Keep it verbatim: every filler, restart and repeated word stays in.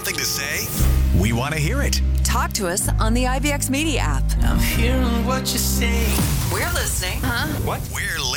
something to say? We want to hear it. Talk to us on the I B X Media app. I'm hearing what you say. We're listening. Huh? What? We're